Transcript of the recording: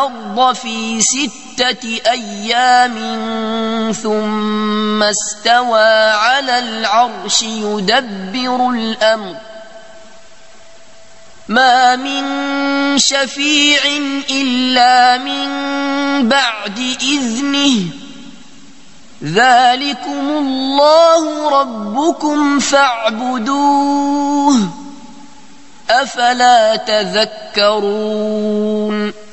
الأرض في 6 أيام ثم استوى على العرش يدبر الأمر ما من شفيع إلا من بعد إذنه ذلكم الله ربكم فاعبدوه أفلا تذكرون